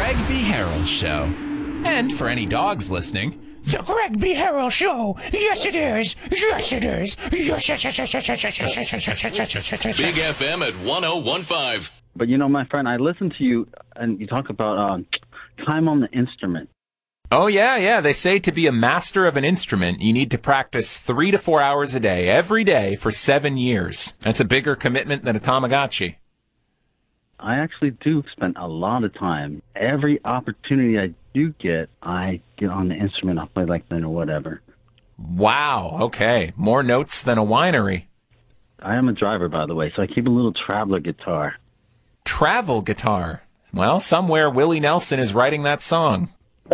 Greg B. Harrell Show. And for any dogs listening, The Greg B. Harrell Show. Yes, it is. Yes, it is. Yes, yes, yes, yes, yes, yes, yes, yes, yes, yes, yes, yes, yes. Big FM at 1015. But, my friend, I listen to you, and you talk about time on the instrument. Oh, yeah. They say to be a master of an instrument, you need to practice 3 to 4 hours a day, every day, for 7 years. That's a bigger commitment than a Tamagotchi. I actually do spend a lot of time. Every opportunity I do get, I get on the instrument. I'll play like that or whatever. Wow, okay. More notes than a winery. I am a driver, by the way, so I keep a little traveler guitar. Travel guitar. Well, somewhere Willie Nelson is writing that song.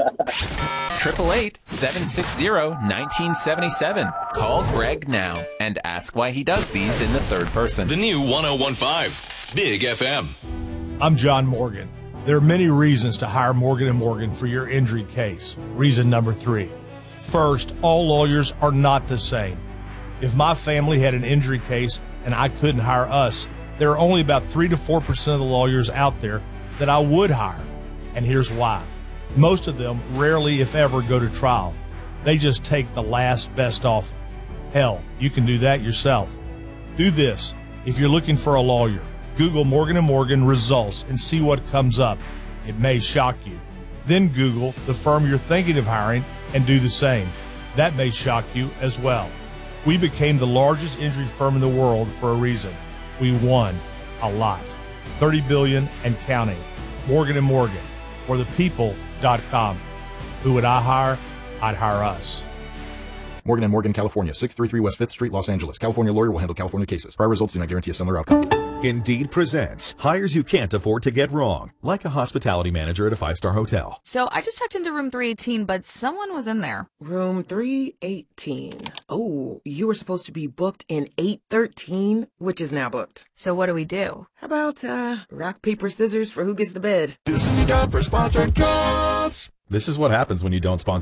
888-760-1977. Call Greg now and ask why he does these in the third person. The new 1015. Big FM. I'm John Morgan. There are many reasons to hire Morgan & Morgan for your injury case. Reason number 3. First, all lawyers are not the same. If my family had an injury case and I couldn't hire us, there are only about 3 to 4% of the lawyers out there that I would hire. And here's why. Most of them rarely, if ever, go to trial. They just take the last best offer. Hell, you can do that yourself. Do this. If you're looking for a lawyer, Google Morgan & Morgan results and see what comes up. It may shock you. Then Google the firm you're thinking of hiring and do the same. That may shock you as well. We became the largest injury firm in the world for a reason. We won a lot. $30 billion and counting. Morgan & Morgan. For the people.com. Who would I hire? I'd hire us. Morgan & Morgan, California, 633 West 5th Street, Los Angeles. California lawyer will handle California cases. Prior results do not guarantee a similar outcome. Indeed presents hires you can't afford to get wrong, like a hospitality manager at a 5-star hotel. So I just checked into room 318, but someone was in there. Room 318. Oh, you were supposed to be booked in 813, which is now booked. So what do we do? How about rock, paper, scissors for who gets the bed? This is your job for sponsored jobs. This is what happens when you don't sponsor